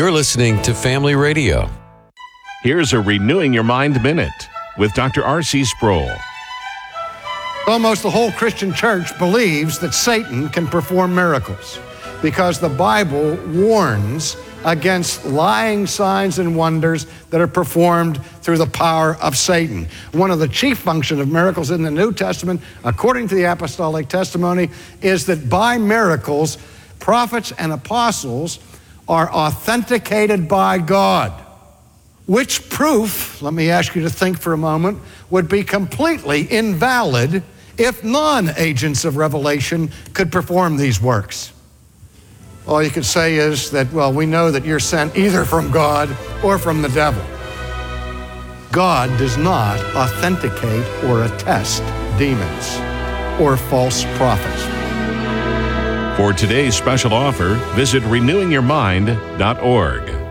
You're listening to Family Radio. Here's a Renewing Your Mind Minute with Dr. R.C. Sproul. Almost the whole Christian church believes that Satan can perform miracles because the Bible warns against lying signs and wonders that are performed through the power of Satan. One of the chief functions of miracles in the New Testament, according to the apostolic testimony, is that by miracles, prophets and apostles are authenticated by God. Which proof, let me ask you to think for a moment, would be completely invalid if non-agents of revelation could perform these works. All you could say is that, well, we know that you're sent either from God or from the devil. God does not authenticate or attest demons or false prophets. For today's special offer, visit renewingyourmind.org.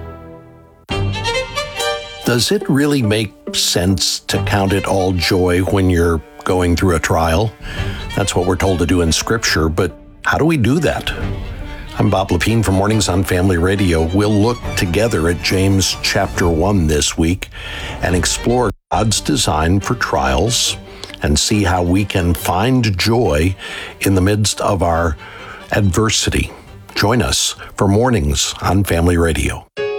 Does it really make sense to count it all joy when you're going through a trial? That's what we're told to do in Scripture, but how do we do that? I'm Bob Lepine from Mornings on Family Radio. We'll look together at James chapter 1 this week and explore God's design for trials and see how we can find joy in the midst of our adversity. Join us for Mornings on Family Radio.